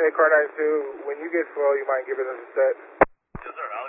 Hey, Car 92, when you get slow, you mind giving us a set? Yes, sir.